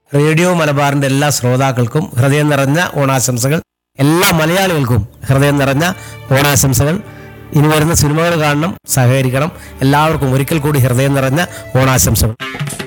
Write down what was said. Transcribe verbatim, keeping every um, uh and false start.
Radio മലബാറിൻ്റെ എല്ലാ ശ്രോതാക്കൾക്കും ഹൃദയം നിറഞ്ഞ ഓണാശംസകൾ. എല്ലാ മലയാളികൾക്കും ഹൃദയം നിറഞ്ഞ ഓണാശംസകൾ. ഇനി വരുന്ന സിനിമകൾ കാണണം, സഹകരിക്കണം. എല്ലാവർക്കും ഒരിക്കൽ കൂടി ഹൃദയം നിറഞ്ഞ ഓണാശംസകൾ.